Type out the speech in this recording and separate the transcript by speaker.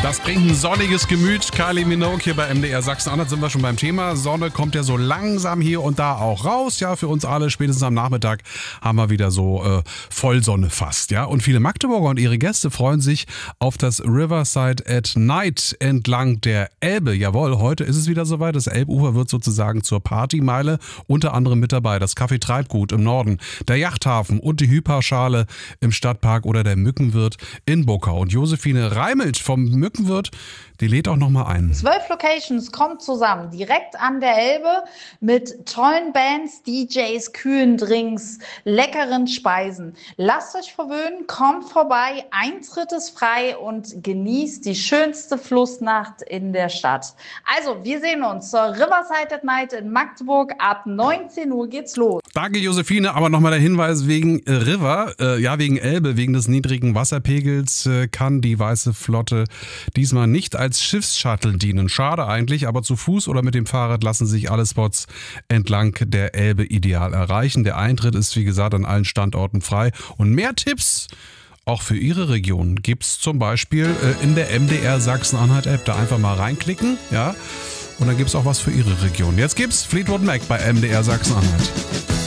Speaker 1: Das bringt ein sonniges Gemüt. Kylie Minogue hier bei MDR Sachsen-Anhalt sind wir schon beim Thema. Sonne kommt ja so langsam hier und da auch raus. Ja, für uns alle spätestens am Nachmittag haben wir wieder so Vollsonne fast. Ja, und viele Magdeburger und ihre Gäste freuen sich auf das Riverside at Night entlang der Elbe. Jawohl, heute ist es wieder soweit. Das Elbufer wird sozusagen zur Partymeile. Unter anderem mit dabei das Café Treibgut im Norden, der Yachthafen und die Hyperschale im Stadtpark oder der Mückenwirt in Buckau. Und Josephine Reimelt vom Mückenwirt, die lädt auch nochmal ein.
Speaker 2: 12 Locations kommen zusammen, direkt an der Elbe mit tollen Bands, DJs, kühlen Drinks, leckeren Speisen. Lasst euch verwöhnen, kommt vorbei, Eintritt ist frei und genießt die schönste Flussnacht in der Stadt. Also, wir sehen uns zur Riverside at Night in Magdeburg. Ab 19 Uhr geht's los.
Speaker 1: Danke, Josephine. Aber nochmal der Hinweis wegen River, wegen Elbe, wegen des niedrigen Wasserpegels kann die Weiße Flotte diesmal nicht als Schiffsshuttle dienen. Schade eigentlich, aber zu Fuß oder mit dem Fahrrad lassen sich alle Spots entlang der Elbe ideal erreichen. Der Eintritt ist, wie gesagt, an allen Standorten frei. Und mehr Tipps auch für Ihre Region gibt's zum Beispiel in der MDR Sachsen-Anhalt App. Da einfach mal reinklicken, ja. Und dann gibt's auch was für Ihre Region. Jetzt gibt's Fleetwood Mac bei MDR Sachsen-Anhalt.